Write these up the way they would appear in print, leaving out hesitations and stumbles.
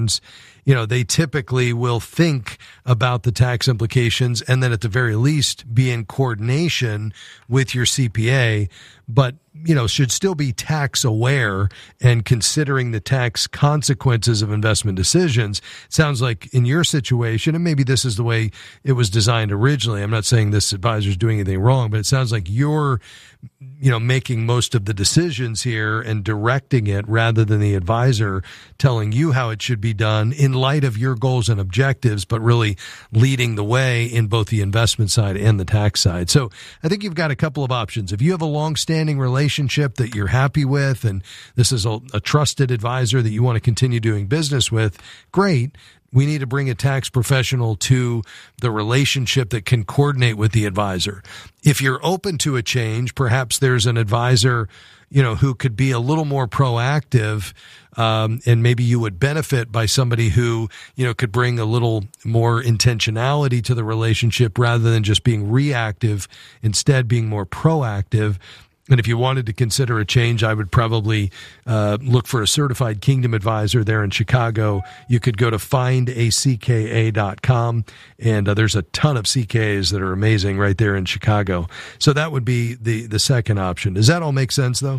returns, they typically will think about the tax implications and then at the very least be in coordination with your CPA, but should still be tax aware and considering the tax consequences of investment decisions. It sounds like in your situation, and maybe this is the way it was designed originally. I'm not saying this advisor is doing anything wrong, but it sounds like you're, making most of the decisions here and directing it rather than the advisor telling you how it should be done in light of your goals and objectives, but really leading the way in both the investment side and the tax side. So I think you've got a couple of options. If you have a long-standing relationship that you're happy with, and this is a trusted advisor that you want to continue doing business with, great. We need to bring a tax professional to the relationship that can coordinate with the advisor. If you're open to a change, perhaps there's an advisor, who could be a little more proactive, and maybe you would benefit by somebody who, could bring a little more intentionality to the relationship rather than just being reactive, instead being more proactive. And if you wanted to consider a change, I would probably look for a certified Kingdom advisor there in Chicago. You could go to findacka.com, and there's a ton of CKAs that are amazing right there in Chicago. So that would be the second option. Does that all make sense, though?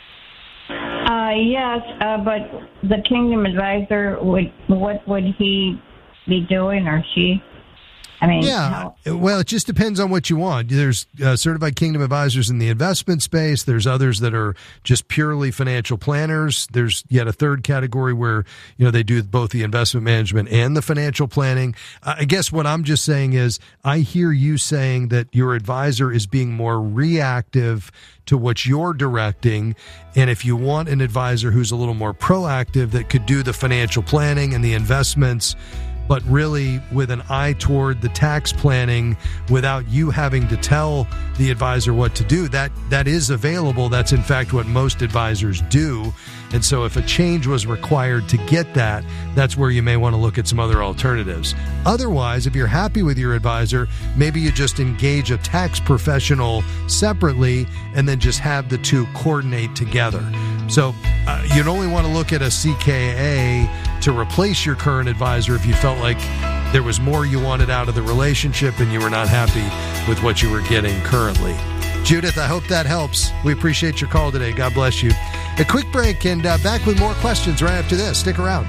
Yes, but the Kingdom advisor, what would he be doing, or she? Well, it just depends on what you want. There's certified Kingdom advisors in the investment space. There's others that are just purely financial planners. There's yet a third category where, they do both the investment management and the financial planning. I guess what I'm just saying is I hear you saying that your advisor is being more reactive to what you're directing. And if you want an advisor who's a little more proactive that could do the financial planning and the investments, but really with an eye toward the tax planning without you having to tell the advisor what to do, that is available. That's in fact what most advisors do. And so if a change was required to get that, that's where you may want to look at some other alternatives. Otherwise, if you're happy with your advisor, maybe you just engage a tax professional separately and then just have the two coordinate together. So you'd only want to look at a CKA to replace your current advisor if you felt like there was more you wanted out of the relationship and you were not happy with what you were getting currently. Judith, I hope that helps. We appreciate your call today. God bless you. A quick break and back with more questions right after this. Stick around.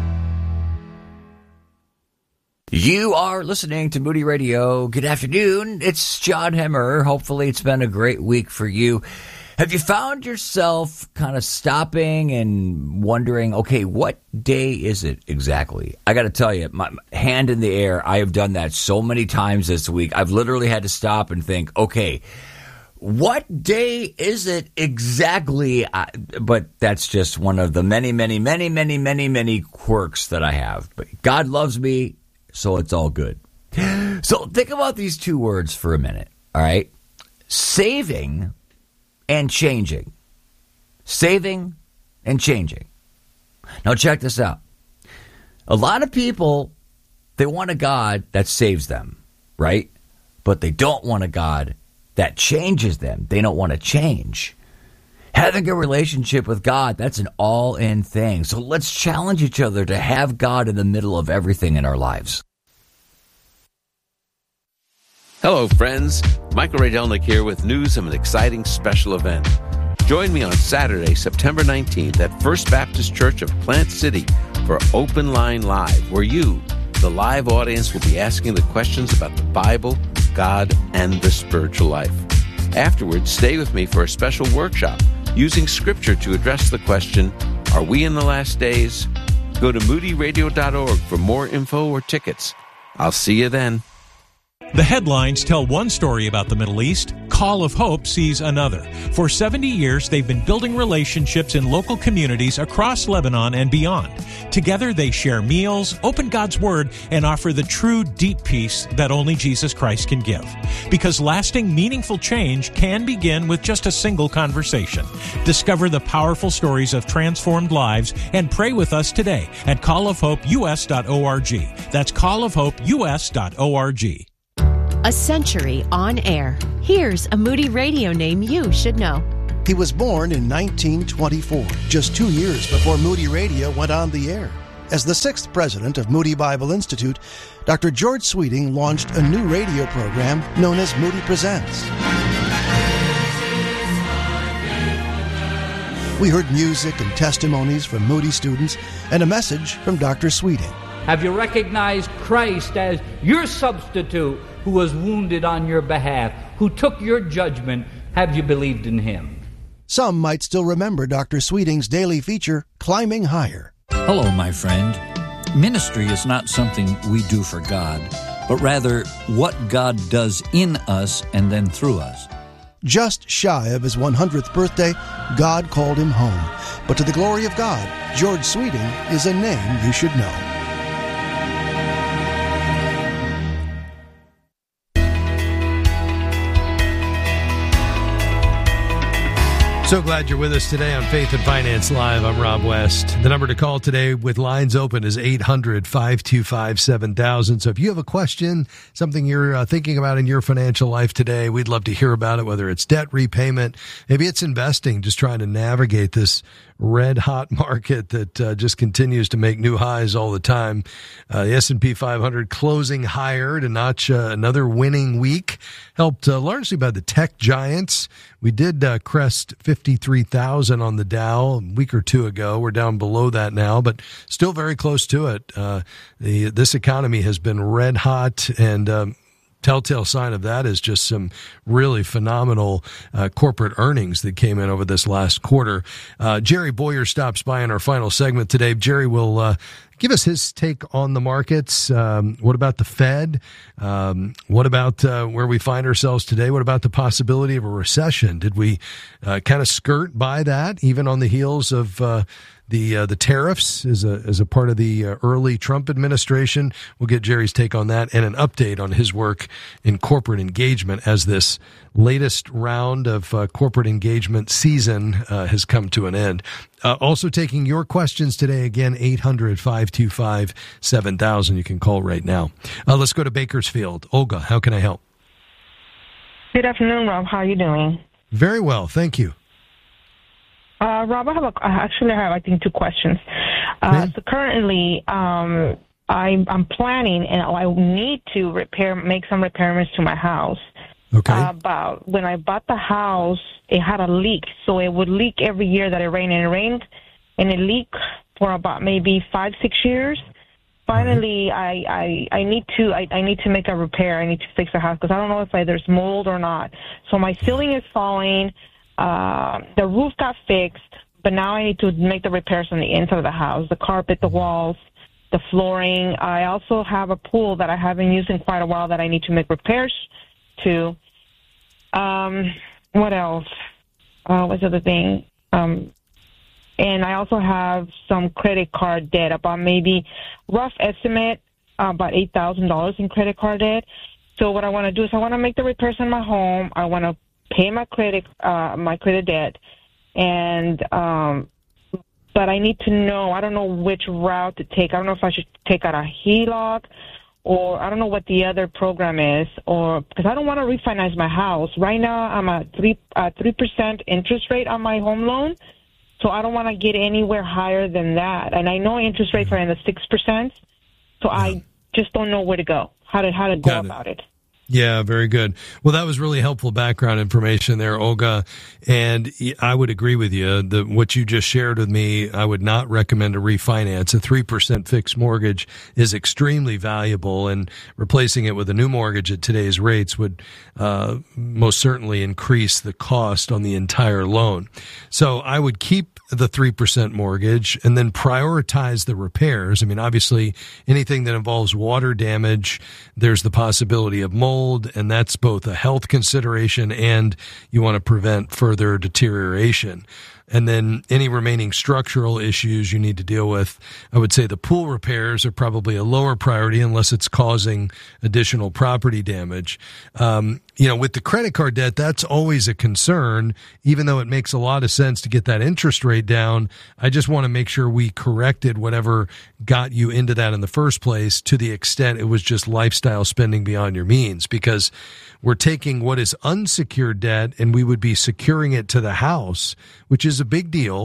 You are listening to Moody Radio. Good afternoon. It's John Hemmer. Hopefully it's been a great week for you. Have you found yourself kind of stopping and wondering, okay, what day is it exactly? I got to tell you, my hand in the air, I have done that so many times this week. I've literally had to stop and think, okay, what day is it exactly? But that's just one of the many, many, many, many, many, many quirks that I have. But God loves me, so it's all good. So think about these two words for a minute, all right? Saving and changing. Saving and changing. Now check this out. A lot of people, they want a God that saves them, right? But they don't want a God that changes them. They don't want to change. Having a relationship with God, that's an all-in thing. So let's challenge each other to have God in the middle of everything in our lives. Hello, friends. Michael Ray Delnick here with news of an exciting special event. Join me on Saturday, September 19th at First Baptist Church of Plant City for Open Line Live, where you, the live audience, will be asking the questions about the Bible, God, and the spiritual life. Afterwards, stay with me for a special workshop using Scripture to address the question, are we in the last days? Go to moodyradio.org for more info or tickets. I'll see you then. The headlines tell one story about the Middle East. Call of Hope sees another. For 70 years, they've been building relationships in local communities across Lebanon and beyond. Together, they share meals, open God's Word, and offer the true, deep peace that only Jesus Christ can give. Because lasting, meaningful change can begin with just a single conversation. Discover the powerful stories of transformed lives and pray with us today at callofhopeus.org. That's callofhopeus.org. A century on air. Here's a Moody Radio name you should know. He was born in 1924, just 2 years before Moody Radio went on the air. As the 6th president of Moody Bible Institute, Dr. George Sweeting launched a new radio program known as Moody Presents. We heard music and testimonies from Moody students and a message from Dr. Sweeting. Have you recognized Christ as your substitute who was wounded on your behalf, who took your judgment? Have you believed in him? Some might still remember Dr. Sweeting's daily feature, Climbing Higher. Hello, my friend. Ministry is not something we do for God, but rather what God does in us and then through us. Just shy of his 100th birthday, God called him home. But to the glory of God, George Sweeting is a name you should know. So glad you're with us today on Faith and Finance Live. I'm Rob West. The number to call today with lines open is 800-525-7000. So if you have a question, something you're thinking about in your financial life today, we'd love to hear about it, whether it's debt repayment, maybe it's investing, just trying to navigate this red-hot market that just continues to make new highs all the time. The S&P 500 closing higher to notch another winning week, helped largely by the tech giants. We did crest 53,000 on the Dow a week or two ago. We're down below that now, but still very close to it. This economy has been red hot, and telltale sign of that is just some really phenomenal corporate earnings that came in over this last quarter. Jerry Boyer stops by in our final segment today. Jerry will give us his take on the markets. What about the Fed? What about where we find ourselves today? What about the possibility of a recession? Did we kind of skirt by that, even on the heels of the tariffs as a part of the early Trump administration? We'll get Jerry's take on that and an update on his work in corporate engagement as this latest round of corporate engagement season has come to an end. Also taking your questions today, again, 800-525-7000. You can call right now. Let's go to Bakersfield. Olga, how can I help? Good afternoon, Rob. How are you doing? Very well, thank you. Rob, I have, 2 questions. Okay. So currently, I'm planning, and I need to make some repairs to my house. Okay. But when I bought the house, it had a leak, so it would leak every year that it rained, and it leaked for about maybe 5-6 years. Finally, I need to make a repair. I need to fix the house because I don't know if there's mold or not. So my ceiling is falling. The roof got fixed, but now I need to make the repairs on the inside of the house, the carpet, the walls, the flooring. I also have a pool that I haven't used in quite a while that I need to make repairs to. What else? What's the other thing? And I also have some credit card debt, about maybe rough estimate, about $8,000 in credit card debt. So what I want to do is I want to make the repairs on my home. I want to pay my credit debt, and but I need to know. I don't know which route to take. I don't know if I should take out a HELOC, or I don't know what the other program is, or because I don't want to refinance my house right now. I'm at 3% interest rate on my home loan, so I don't want to get anywhere higher than that. And I know interest rates are in the 6%, so I just don't know where to go. How to go about it. Yeah, very good. Well, that was really helpful background information there, Olga. And I would agree with you. What you just shared with me, I would not recommend a refinance. A 3% fixed mortgage is extremely valuable, and replacing it with a new mortgage at today's rates would most certainly increase the cost on the entire loan. So I would keep the 3% mortgage and then prioritize the repairs. I mean, obviously, anything that involves water damage, there's the possibility of mold, and that's both a health consideration and you want to prevent further deterioration. And then any remaining structural issues you need to deal with. I would say the pool repairs are probably a lower priority unless it's causing additional property damage. With the credit card debt, that's always a concern, even though it makes a lot of sense to get that interest rate down. I just want to make sure we corrected whatever got you into that in the first place, to the extent it was just lifestyle spending beyond your means, because we're taking what is unsecured debt and we would be securing it to the house, which is a big deal.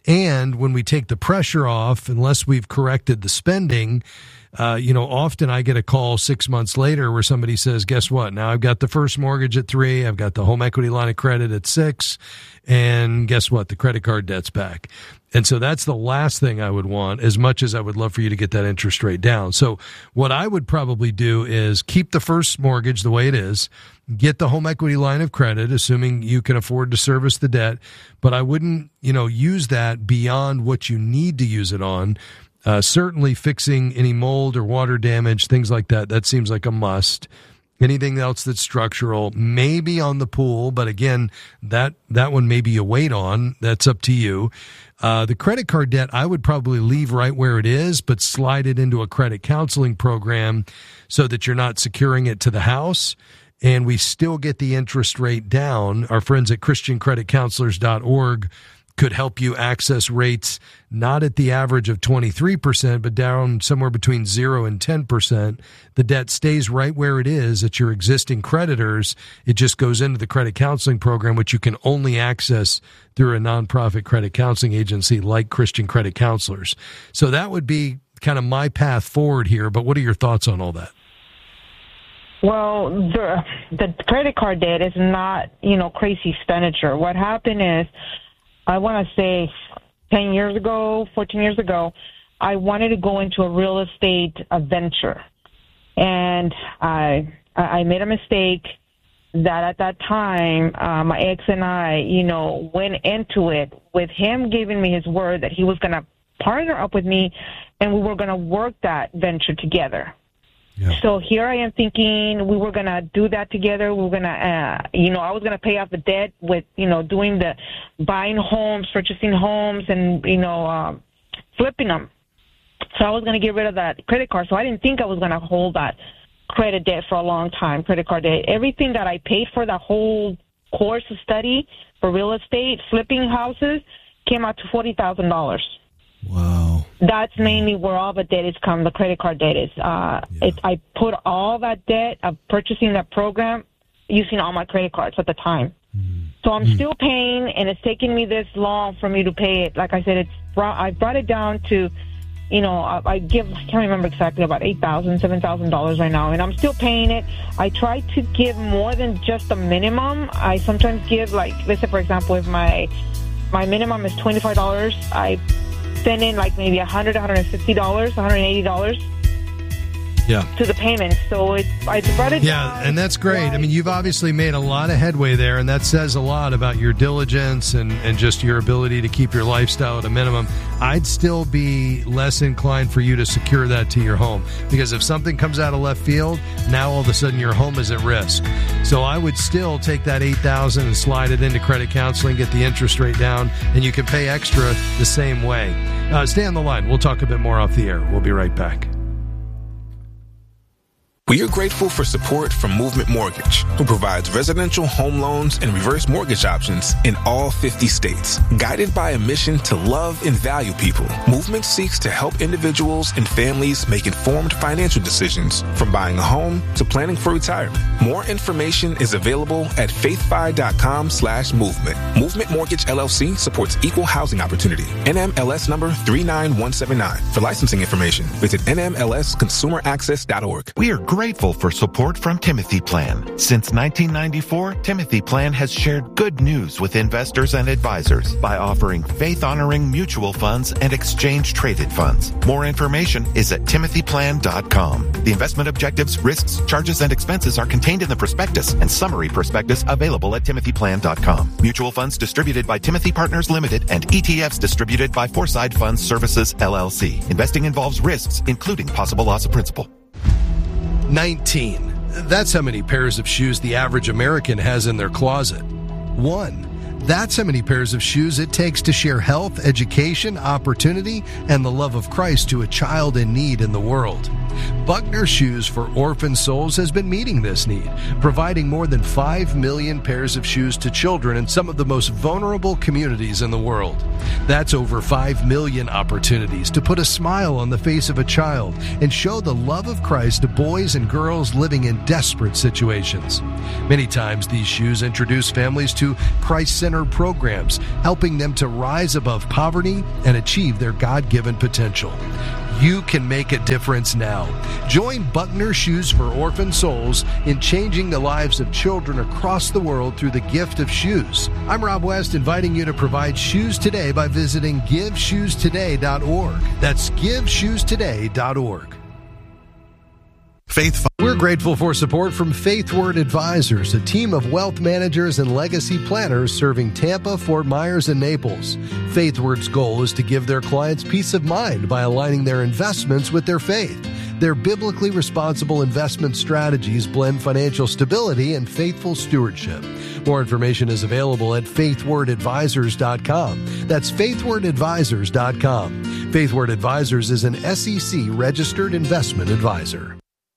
And when we take the pressure off, unless we've corrected the spending, often I get a call 6 months later where somebody says, guess what? Now I've got the first mortgage at 3, I've got the home equity line of credit at 6, and guess what? The credit card debt's back. And so that's the last thing I would want, as much as I would love for you to get that interest rate down. So what I would probably do is keep the first mortgage the way it is, get the home equity line of credit, assuming you can afford to service the debt, but I wouldn't, use that beyond what you need to use it on. Certainly fixing any mold or water damage, things like that seems like a must. Anything else that's structural, maybe on the pool, but again, that one maybe you wait on. That's up to you. The credit card debt, I would probably leave right where it is, but slide it into a credit counseling program so that you're not securing it to the house, and we still get the interest rate down. Our friends at ChristianCreditCounselors.org could help you access rates not at the average of 23%, but down somewhere between 0 and 10%. The debt stays right where it is at your existing creditors. It just goes into the credit counseling program, which you can only access through a nonprofit credit counseling agency like Christian Credit Counselors. So that would be kind of my path forward here, but what are your thoughts on all that? Well, the credit card debt is not, crazy expenditure. What happened is, I want to say 14 years ago, I wanted to go into a real estate venture. And I made a mistake that at that time, my ex and I, went into it with him giving me his word that he was going to partner up with me and we were going to work that venture together. Yeah. So here I am thinking we were going to do that together. We were going to, I was going to pay off the debt with, doing the buying homes, purchasing homes, and, flipping them. So I was going to get rid of that credit card. So I didn't think I was going to hold that credit debt for a long time, credit card debt. Everything that I paid for that whole course of study for real estate, flipping houses, came out to $40,000. Wow. That's mainly where all the debt is come, the credit card debt is. I put all that debt of purchasing that program using all my credit cards at the time. So I'm still paying, and it's taking me this long for me to pay it. Like I said, I brought it down to, I can't remember exactly, about $8,000, $7,000 right now, and I'm still paying it. I try to give more than just the minimum. I sometimes give, like, let's say, for example, if my minimum is $25, I send in like maybe $100, $150, $180 to the payment. So I brought it down. And that's great. I mean, you've obviously made a lot of headway there, and that says a lot about your diligence and just your ability to keep your lifestyle at a minimum. I'd still be less inclined for you to secure that to your home, because if something comes out of left field, now all of a sudden your home is at risk. So I would still take that $8,000 and slide it into credit counseling, get the interest rate down, and you can pay extra the same way. Stay on the line. We'll talk a bit more off the air. We'll be right back. We are grateful for support from Movement Mortgage, who provides residential home loans and reverse mortgage options in all 50 states. Guided by a mission to love and value people, Movement seeks to help individuals and families make informed financial decisions, from buying a home to planning for retirement. More information is available at faithfi.com/movement. Movement Mortgage LLC supports equal housing opportunity. NMLS number 39179. For licensing information, visit nmlsconsumeraccess.org. We are grateful for support from Timothy Plan. Since 1994, Timothy Plan has shared good news with investors and advisors by offering faith-honoring mutual funds and exchange-traded funds. More information is at timothyplan.com. The investment objectives, risks, charges, and expenses are contained in the prospectus and summary prospectus available at timothyplan.com. Mutual funds distributed by Timothy Partners Limited and ETFs distributed by Foreside Funds Services, LLC. Investing involves risks, including possible loss of principal. 19. That's how many pairs of shoes the average American has in their closet. 1. That's how many pairs of shoes it takes to share health, education, opportunity, and the love of Christ to a child in need in the world. Buckner Shoes for Orphan Souls has been meeting this need, providing more than 5 million pairs of shoes to children in some of the most vulnerable communities in the world. That's over 5 million opportunities to put a smile on the face of a child and show the love of Christ to boys and girls living in desperate situations. Many times these shoes introduce families to Christ-centered programs, helping them to rise above poverty and achieve their God-given potential. You can make a difference now. Join Buckner Shoes for Orphan Souls in changing the lives of children across the world through the gift of shoes. I'm Rob West, inviting you to provide shoes today by visiting GiveShoesToday.org. That's GiveShoesToday.org. We're grateful for support from Faithward Advisors, a team of wealth managers and legacy planners serving Tampa, Fort Myers, and Naples. Faithward's goal is to give their clients peace of mind by aligning their investments with their faith. Their biblically responsible investment strategies blend financial stability and faithful stewardship. More information is available at faithwardadvisors.com. That's faithwardadvisors.com. Faithward Advisors is an SEC-registered investment advisor.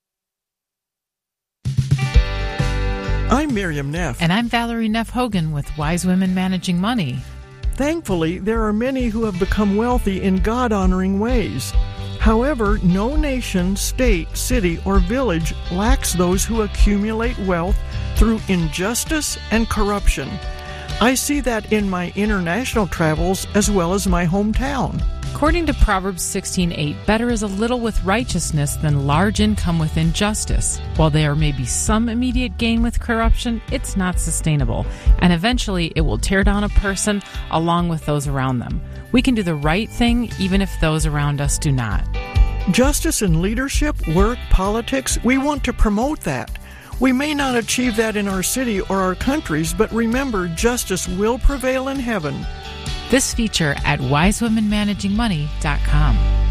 I'm Miriam Neff. And I'm Valerie Neff Hogan with Wise Women Managing Money. Thankfully, there are many who have become wealthy in God-honoring ways. However, no nation, state, city, or village lacks those who accumulate wealth through injustice and corruption. I see that in my international travels as well as my hometown. According to Proverbs 16:8, better is a little with righteousness than large income with injustice. While there may be some immediate gain with corruption, it's not sustainable, and eventually it will tear down a person along with those around them. We can do the right thing even if those around us do not. Justice in leadership, work, politics, we want to promote that. We may not achieve that in our city or our countries, but remember, justice will prevail in heaven. This feature at wisewomenmanagingmoney.com.